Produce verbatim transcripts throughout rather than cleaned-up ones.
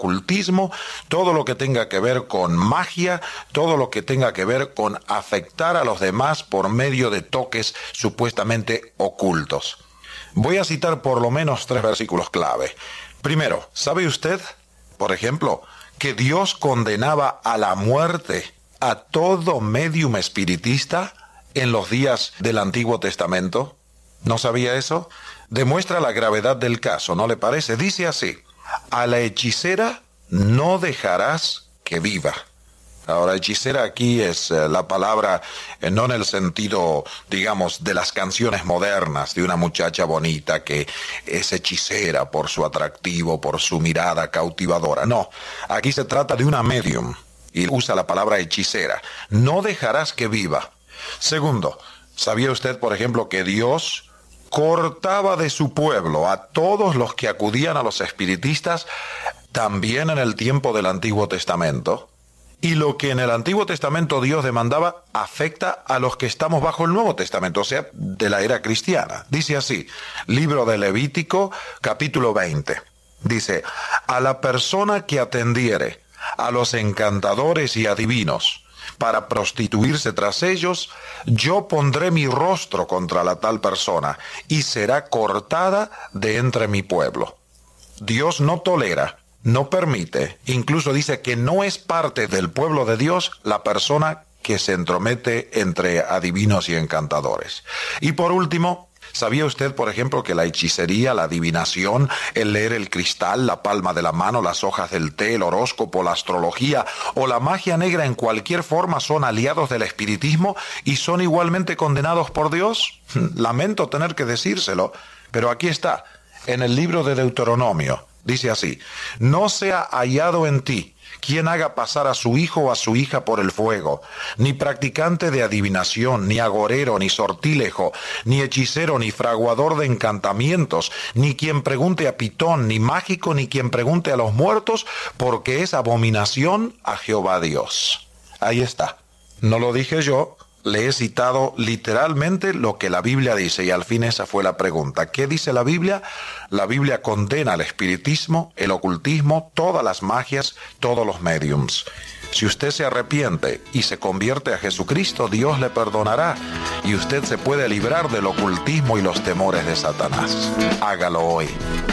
ocultismo, todo lo que tenga que ver con magia, todo lo que tenga que ver con afectar a los demás por medio de toques supuestamente ocultos. Voy a citar por lo menos tres versículos clave. Primero, ¿sabe usted, por ejemplo, que Dios condenaba a la muerte a todo médium espiritista en los días del Antiguo Testamento? ¿No sabía eso? Demuestra la gravedad del caso, ¿no le parece? Dice así: a la hechicera no dejarás que viva. Ahora, hechicera aquí es eh, la palabra, eh, no en el sentido, digamos, de las canciones modernas, de una muchacha bonita que es hechicera por su atractivo, por su mirada cautivadora. No, aquí se trata de una medium, y usa la palabra hechicera. No dejarás que viva. Segundo, ¿sabía usted, por ejemplo, que Dios cortaba de su pueblo a todos los que acudían a los espiritistas también en el tiempo del Antiguo Testamento? Y lo que en el Antiguo Testamento Dios demandaba afecta a los que estamos bajo el Nuevo Testamento, o sea, de la era cristiana. Dice así, libro de Levítico, capítulo veinte. Dice: a la persona que atendiere a los encantadores y adivinos para prostituirse tras ellos, yo pondré mi rostro contra la tal persona y será cortada de entre mi pueblo. Dios no tolera, no permite, incluso dice que no es parte del pueblo de Dios la persona que se entromete entre adivinos y encantadores. Y por último, ¿sabía usted, por ejemplo, que la hechicería, la adivinación, el leer el cristal, la palma de la mano, las hojas del té, el horóscopo, la astrología o la magia negra en cualquier forma son aliados del espiritismo y son igualmente condenados por Dios? Lamento tener que decírselo, pero aquí está, en el libro de Deuteronomio. Dice así: no sea hallado en ti quien haga pasar a su hijo o a su hija por el fuego, ni practicante de adivinación, ni agorero, ni sortílejo, ni hechicero, ni fraguador de encantamientos, ni quien pregunte a Pitón, ni mágico, ni quien pregunte a los muertos, porque es abominación a Jehová Dios. Ahí está. No lo dije yo. Le he citado literalmente lo que la Biblia dice, y al fin esa fue la pregunta. ¿Qué dice la Biblia? La Biblia condena el espiritismo, el ocultismo, todas las magias, todos los médiums. Si usted se arrepiente y se convierte a Jesucristo, Dios le perdonará y usted se puede librar del ocultismo y los temores de Satanás. Hágalo hoy.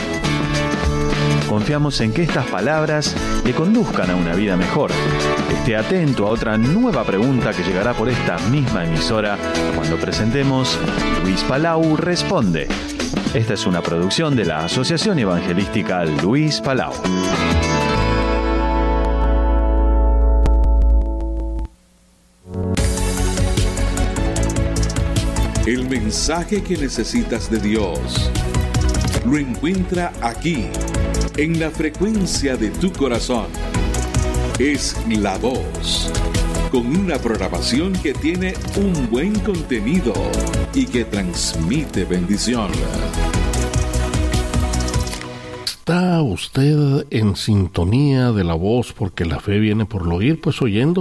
Confiamos en que estas palabras le conduzcan a una vida mejor. Esté atento a otra nueva pregunta que llegará por esta misma emisora cuando presentemos Luis Palau Responde. Esta es una producción de la Asociación Evangelística Luis Palau. El mensaje que necesitas de Dios lo encuentra aquí, en la frecuencia de tu corazón. Es La Voz, con una programación que tiene un buen contenido y que transmite bendición. ¿Está usted en sintonía de La Voz porque la fe viene por el oír? Pues oyendo.